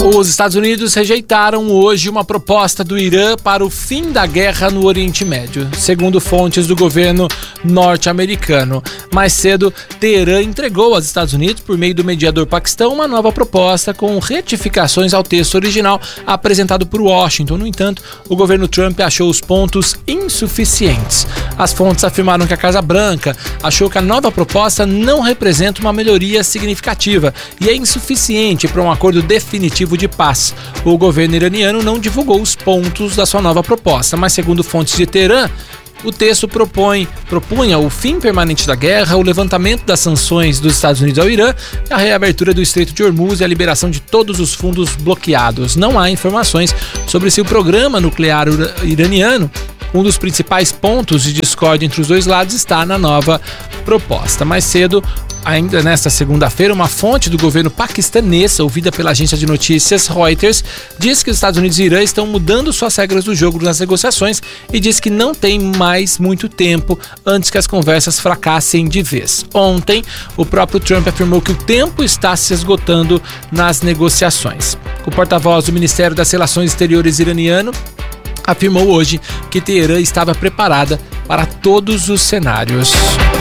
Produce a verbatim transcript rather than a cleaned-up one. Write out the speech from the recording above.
Os Estados Unidos rejeitaram hoje uma proposta do Irã para o fim da guerra no Oriente Médio, segundo fontes do governo norte-americano. Mais cedo, Teherã entregou aos Estados Unidos, por meio do mediador Paquistão, uma nova proposta com retificações ao texto original apresentado por Washington. No entanto, o governo Trump achou os pontos insuficientes. As fontes afirmaram que a Casa Branca achou que a nova proposta não representa uma melhoria significativa e é insuficiente para um acordo definitivo de paz. O governo iraniano não divulgou os pontos da sua nova proposta, mas segundo fontes de Teherã, o texto propõe, propunha o fim permanente da guerra, o levantamento das sanções dos Estados Unidos ao Irã, a reabertura do Estreito de Hormuz e a liberação de todos os fundos bloqueados. Não há informações sobre se o programa nuclear iraniano, um dos principais pontos de discórdia entre os dois lados, está na nova proposta. Mais cedo, ainda nesta segunda-feira, uma fonte do governo paquistanês, ouvida pela agência de notícias Reuters, diz que os Estados Unidos e Irã estão mudando suas regras do jogo nas negociações e diz que não tem mais muito tempo antes que as conversas fracassem de vez. Ontem, o próprio Trump afirmou que o tempo está se esgotando nas negociações. O porta-voz do Ministério das Relações Exteriores iraniano afirmou hoje que Teherã estava preparada para todos os cenários.